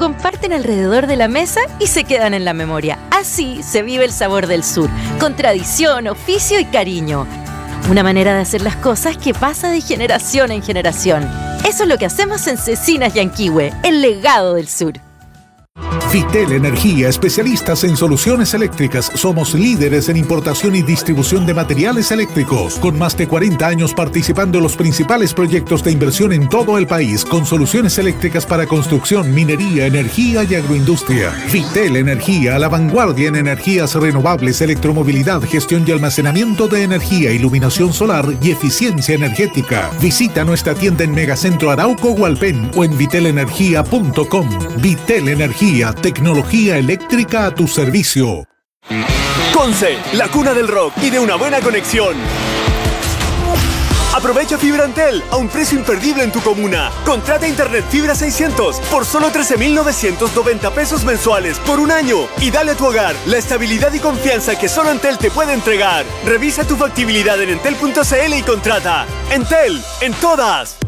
comparten alrededor de la mesa y se quedan en la memoria. Así se vive el sabor del sur, con tradición, oficio y cariño. Una manera de hacer las cosas que pasa de generación en generación. Eso es lo que hacemos en Cecinas Yanquihue, el legado del sur. Vitel Energía, especialistas en soluciones eléctricas. Somos líderes en importación y distribución de materiales eléctricos, con más de 40 años participando en los principales proyectos de inversión en todo el país, con soluciones eléctricas para construcción, minería, energía y agroindustria. Vitel Energía, a la vanguardia en energías renovables, electromovilidad, gestión y almacenamiento de energía, iluminación solar y eficiencia energética. Visita nuestra tienda en Megacentro Arauco Hualpén o en vitelenergia.com. Vitel Energía, tecnología eléctrica a tu servicio. Conce, la cuna del rock y de una buena conexión. Aprovecha fibra Antel a un precio imperdible en tu comuna. Contrata internet fibra 600 por solo 13.990 pesos mensuales por un año y dale a tu hogar la estabilidad y confianza que solo Entel te puede entregar. Revisa tu factibilidad en entel.cl y contrata. Entel, en todas.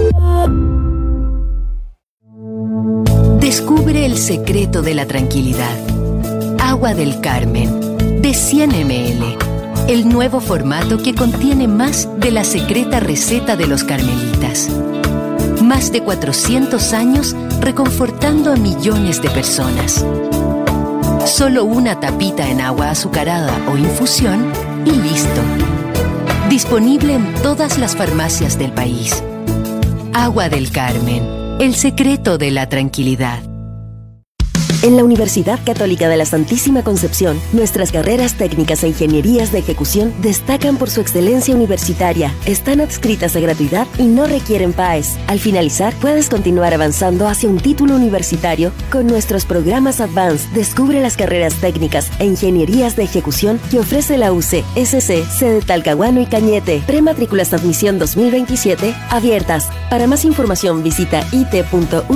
Descubre el secreto de la tranquilidad. Agua del Carmen, de 100 ml. El nuevo formato que contiene más de la secreta receta de los carmelitas. Más de 400 años reconfortando a millones de personas. Solo una tapita en agua azucarada o infusión y listo. Disponible en todas las farmacias del país. Agua del Carmen. El secreto de la tranquilidad. En la Universidad Católica de la Santísima Concepción, nuestras carreras técnicas e ingenierías de ejecución destacan por su excelencia universitaria, están adscritas a gratuidad y no requieren PAES. Al finalizar, puedes continuar avanzando hacia un título universitario con nuestros programas Advanced. Descubre las carreras técnicas e ingenierías de ejecución que ofrece la UC, SC, sede Talcahuano y Cañete. Prematrículas admisión 2027 abiertas. Para más información visita it.ucsc.cl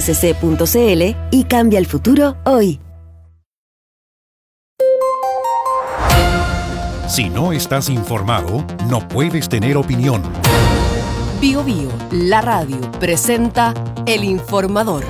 y cambia el futuro hoy. Si no estás informado, no puedes tener opinión. Bio Bio, la radio, presenta El Informador.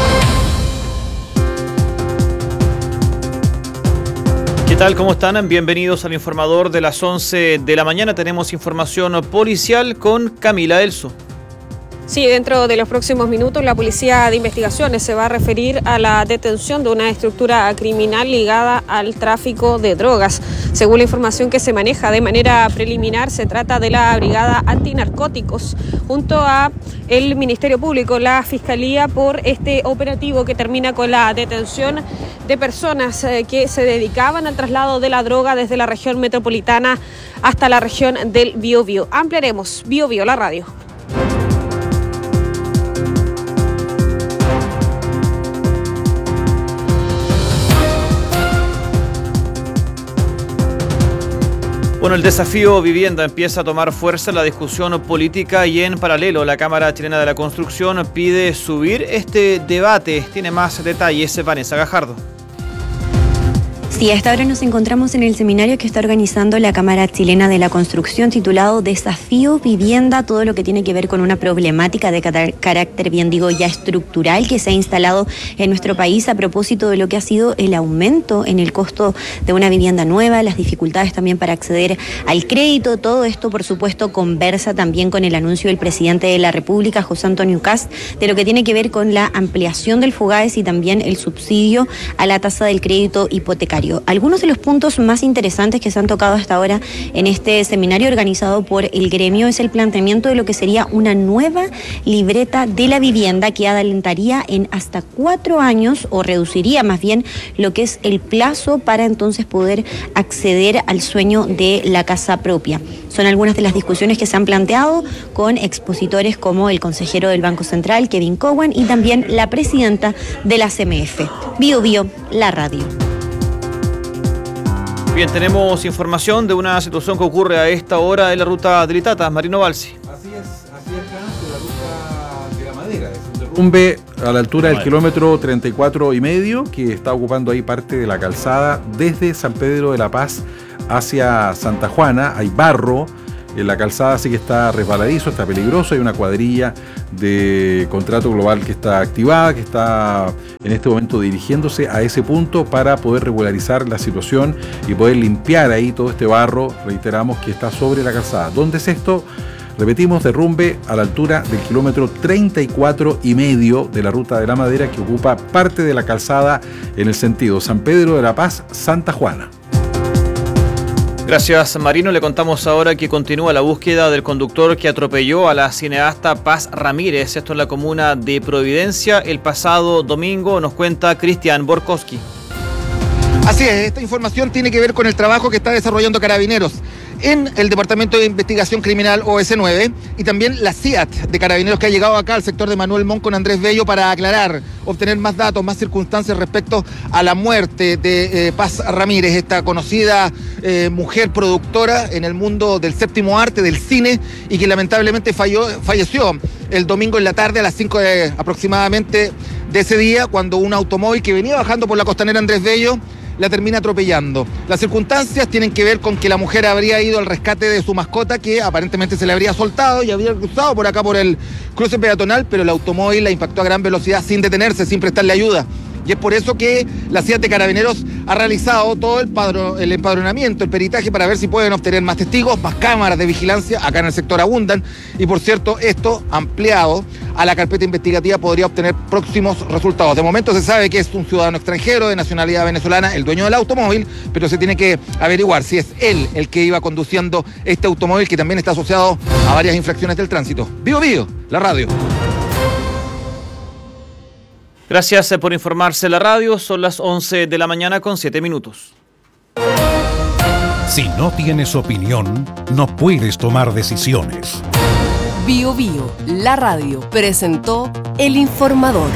¿Qué tal? ¿Cómo están? Bienvenidos al Informador de las 11 de la mañana. Tenemos información policial con Camila Elso. Sí, dentro de los próximos minutos la Policía de Investigaciones se va a referir a la detención de una estructura criminal ligada al tráfico de drogas. Según la información que se maneja de manera preliminar, se trata de la Brigada Antinarcóticos junto a el Ministerio Público, la Fiscalía, por este operativo que termina con la detención de personas que se dedicaban al traslado de la droga desde la región metropolitana hasta la región del Biobío. Ampliaremos Bio Bio, la radio. Bueno, el desafío vivienda empieza a tomar fuerza en la discusión política y en paralelo la Cámara Chilena de la Construcción pide subir este debate. Tiene más detalles Vanessa Gajardo. Sí, a esta hora nos encontramos en el seminario que está organizando la Cámara Chilena de la Construcción titulado Desafío Vivienda, todo lo que tiene que ver con una problemática de carácter, bien digo, ya estructural que se ha instalado en nuestro país a propósito de lo que ha sido el aumento en el costo de una vivienda nueva, las dificultades también para acceder al crédito. Todo esto, por supuesto, conversa también con el anuncio del presidente de la República, José Antonio Kast, de lo que tiene que ver con la ampliación del FOGAES y también el subsidio a la tasa del crédito hipotecario. Algunos de los puntos más interesantes que se han tocado hasta ahora en este seminario organizado por el gremio es el planteamiento de lo que sería una nueva libreta de la vivienda que adelantaría en hasta 4 años o reduciría más bien lo que es el plazo para entonces poder acceder al sueño de la casa propia. Son algunas de las discusiones que se han planteado con expositores como el consejero del Banco Central, Kevin Cowan, y también la presidenta de la CMF. Bio Bio, la radio. Bien, tenemos información de una situación que ocurre a esta hora en la ruta de Litata. Marino Balsi. Así es, la ruta de la madera. Es un derrumbe a la altura del kilómetro 34,5, que está ocupando ahí parte de la calzada desde San Pedro de la Paz hacia Santa Juana. Hay barro, la calzada sí que está resbaladizo, está peligroso. Hay una cuadrilla de Contrato Global que está activada, que está en este momento dirigiéndose a ese punto para poder regularizar la situación y poder limpiar ahí todo este barro, reiteramos, que está sobre la calzada. ¿Dónde es esto? Repetimos, derrumbe a la altura del kilómetro 34,5 de la Ruta de la Madera, que ocupa parte de la calzada en el sentido San Pedro de la Paz, Santa Juana. Gracias, Marino. Le contamos ahora que continúa la búsqueda del conductor que atropelló a la cineasta Paz Ramírez. Esto en la comuna de Providencia el pasado domingo, nos cuenta Cristian Borkowski. Así es, esta información tiene que ver con el trabajo que está desarrollando Carabineros en el Departamento de Investigación Criminal OS9 y también la CIAT de Carabineros, que ha llegado acá al sector de Manuel Montt con Andrés Bello para aclarar, obtener más datos, más circunstancias respecto a la muerte de Paz Ramírez, esta conocida mujer productora en el mundo del séptimo arte, del cine, y que lamentablemente falleció el domingo en la tarde a las 5 aproximadamente de ese día, cuando un automóvil que venía bajando por la costanera Andrés Bello la termina atropellando. Las circunstancias tienen que ver con que la mujer habría ido al rescate de su mascota, que aparentemente se le habría soltado y habría cruzado por acá por el cruce peatonal, pero el automóvil la impactó a gran velocidad sin detenerse, sin prestarle ayuda. Y es por eso que la CIAT de Carabineros ha realizado todo el empadronamiento, el peritaje, para ver si pueden obtener más testigos, más cámaras de vigilancia. Acá en el sector abundan. Y por cierto, esto ampliado a la carpeta investigativa podría obtener próximos resultados. De momento se sabe que es un ciudadano extranjero de nacionalidad venezolana, el dueño del automóvil, pero se tiene que averiguar si es él el que iba conduciendo este automóvil, que también está asociado a varias infracciones del tránsito. Vivo, la radio. Gracias por informarse la radio. Son las 11 de la mañana con 7 minutos. Si no tienes opinión, no puedes tomar decisiones. Bio Bio, la radio, presentó El Informador.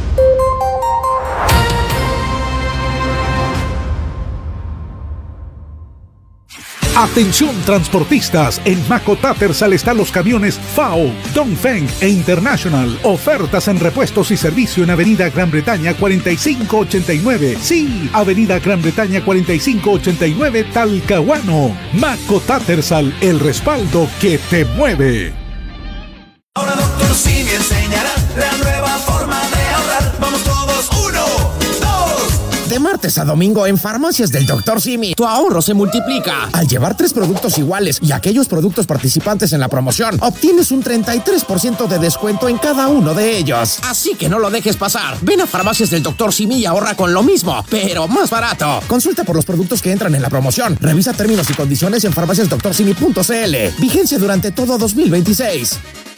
Atención transportistas, en Maco Tattersall están los camiones FAO, Dongfeng e International. Ofertas en repuestos y servicio en Avenida Gran Bretaña 4589. Sí, Avenida Gran Bretaña 4589, Talcahuano. Maco Tattersall, el respaldo que te mueve. Ahora Dr. Simi enseñará la nueva forma de ahorrar. Vamos todos, 1, 2. De martes a domingo en Farmacias del Dr. Simi, tu ahorro se multiplica. Al llevar 3 productos iguales y aquellos productos participantes en la promoción, obtienes un 33% de descuento en cada uno de ellos. Así que no lo dejes pasar. Ven a Farmacias del Dr. Simi y ahorra con lo mismo, pero más barato. Consulta por los productos que entran en la promoción. Revisa términos y condiciones en farmaciasdoctorsimi.cl. Vigencia durante todo 2026.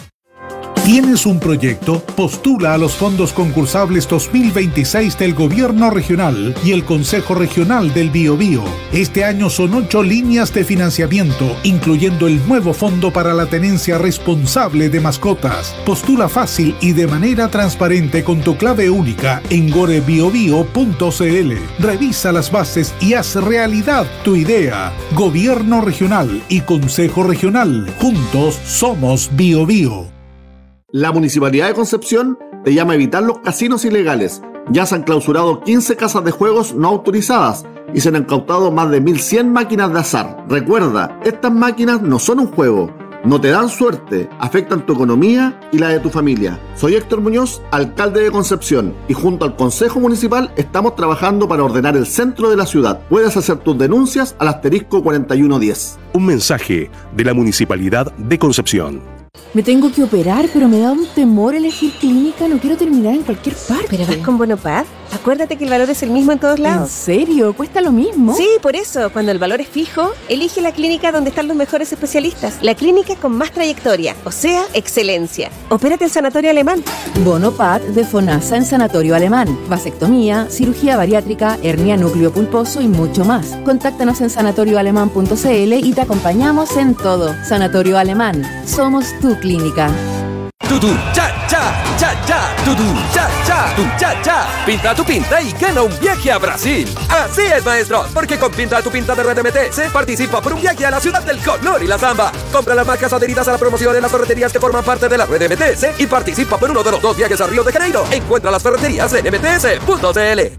¿Tienes un proyecto? Postula a los fondos concursables 2026 del Gobierno Regional y el Consejo Regional del Biobío. Este año son 8 líneas de financiamiento, incluyendo el nuevo fondo para la tenencia responsable de mascotas. Postula fácil y de manera transparente con tu clave única en gorebiobio.cl. Revisa las bases y haz realidad tu idea. Gobierno Regional y Consejo Regional. Juntos somos Biobío. La Municipalidad de Concepción te llama a evitar los casinos ilegales. Ya se han clausurado 15 casas de juegos no autorizadas y se han incautado más de 1.100 máquinas de azar. Recuerda, estas máquinas no son un juego, no te dan suerte, afectan tu economía y la de tu familia. Soy Héctor Muñoz, alcalde de Concepción, y junto al Consejo Municipal estamos trabajando para ordenar el centro de la ciudad. Puedes hacer tus denuncias al *4110. Un mensaje de la Municipalidad de Concepción. Me tengo que operar, pero me da un temor elegir clínica. No quiero terminar en cualquier parte. ¿Pero vas con Bonopad? Acuérdate que el valor es el mismo en todos lados. ¿En serio? ¿Cuesta lo mismo? Sí, por eso. Cuando el valor es fijo, elige la clínica donde están los mejores especialistas. La clínica con más trayectoria, o sea, excelencia. Opérate en Sanatorio Alemán. Bonopad de FONASA en Sanatorio Alemán. Vasectomía, cirugía bariátrica, hernia núcleo pulposo y mucho más. Contáctanos en sanatorioalemán.cl y te acompañamos en todo. Sanatorio Alemán. Somos tu clínica. Tutu, cha, cha, cha, cha, tutu, cha, cha, tu, cha, cha. Pinta tu pinta y gana un viaje a Brasil. Así es, maestros, porque con Pinta tu pinta de RDMT se participa por un viaje a la ciudad del color y la samba. Compra las marcas adheridas a la promoción en las ferreterías que forman parte de la RDMTS y participa por uno de los 2 viajes a Río de Janeiro. Encuentra las ferreterías en mts.cl.